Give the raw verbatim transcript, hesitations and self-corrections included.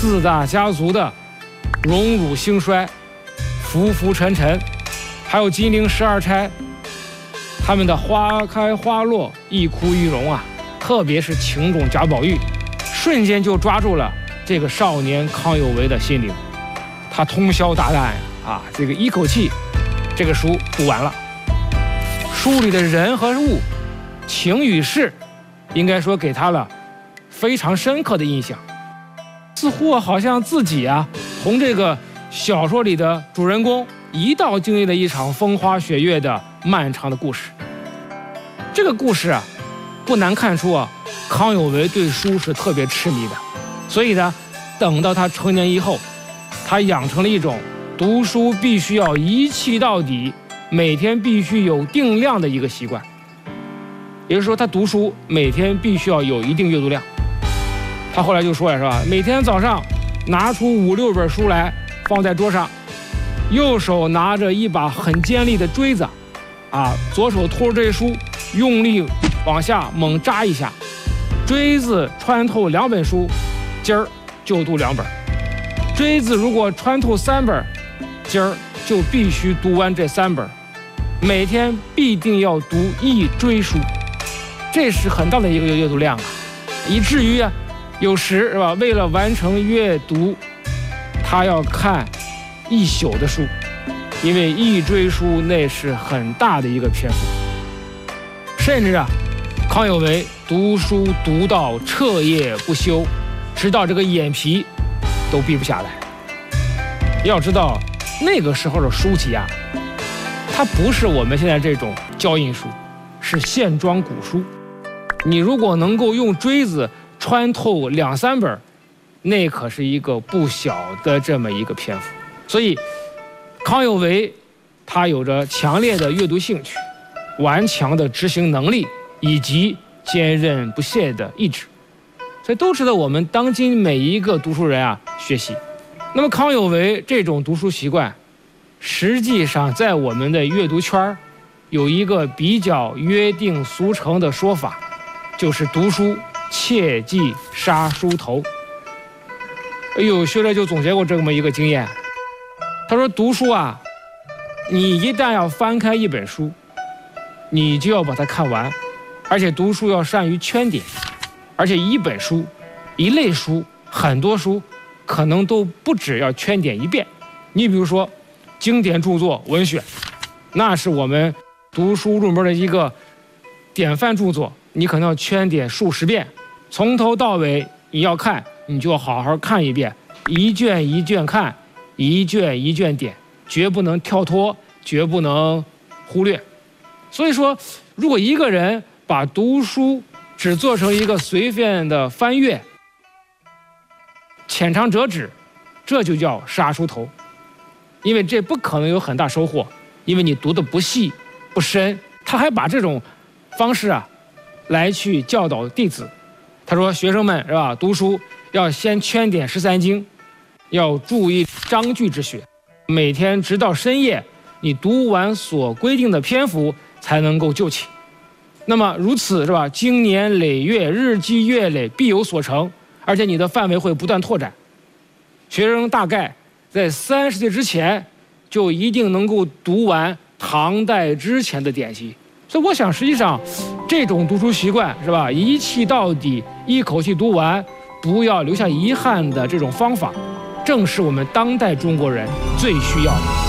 四大家族的荣辱兴衰、浮浮沉沉，还有金陵十二钗，他们的花开花落、一哭一荣啊，特别是情种贾宝玉，瞬间就抓住了这个少年康有为的心灵。他通宵达旦啊，这个一口气，这个书读完了。书里的人和物、情与事，应该说给他了非常深刻的印象。似乎好像自己啊，同这个小说里的主人公一道经历了一场风花雪月的漫长的故事。这个故事啊，不难看出啊，康有为对书是特别痴迷的。所以呢，等到他成年以后，他养成了一种读书必须要一气到底，每天必须有定量的一个习惯。也就是说，他读书每天必须要有一定阅读量。他后来就说了，是吧？每天早上拿出五六本书来放在桌上，右手拿着一把很尖利的锥子，啊，左手托着这书，用力往下猛扎一下，锥子穿透两本书，今儿就读两本；锥子如果穿透三本，今儿就必须读完这三本。每天必定要读一锥书，这是很大的一个阅读量啊，以至于啊，有时是吧，为了完成阅读，他要看一宿的书，因为一锥书那是很大的一个篇幅。甚至啊，康有为读书读到彻夜不休，直到这个眼皮都闭不下来。要知道那个时候的书籍啊，它不是我们现在这种胶印书，是线装古书。你如果能够用锥子穿透两三本，那可是一个不小的这么一个篇幅。所以康有为他有着强烈的阅读兴趣、顽强的执行能力以及坚韧不懈的意志，所以都值得我们当今每一个读书人啊学习。那么康有为这种读书习惯，实际上在我们的阅读圈有一个比较约定俗成的说法，就是读书切忌杀书头。哎呦，学者就总结过这么一个经验，他说读书啊，你一旦要翻开一本书，你就要把它看完，而且读书要善于圈点，而且一本书、一类书、很多书可能都不止要圈点一遍。你比如说经典著作文选，那是我们读书入门的一个典范著作，你可能要圈点数十遍，从头到尾你要看，你就要好好看一遍，一卷一卷看，一卷一卷点，绝不能跳脱，绝不能忽略。所以说，如果一个人把读书只做成一个随便的翻阅，浅尝辄止，这就叫杀书头。因为这不可能有很大收获，因为你读的不细不深。他还把这种方式啊来去教导弟子。他说学生们是吧，读书要先圈点十三经，要注意章句之学，每天直到深夜你读完所规定的篇幅才能够就寝。那么如此是吧，经年累月，日积月累，必有所成，而且你的范围会不断拓展。学生大概在三十岁之前就一定能够读完唐代之前的典籍。所以我想实际上这种读书习惯是吧，一气到底，一口气读完，不要留下遗憾的这种方法，正是我们当代中国人最需要的。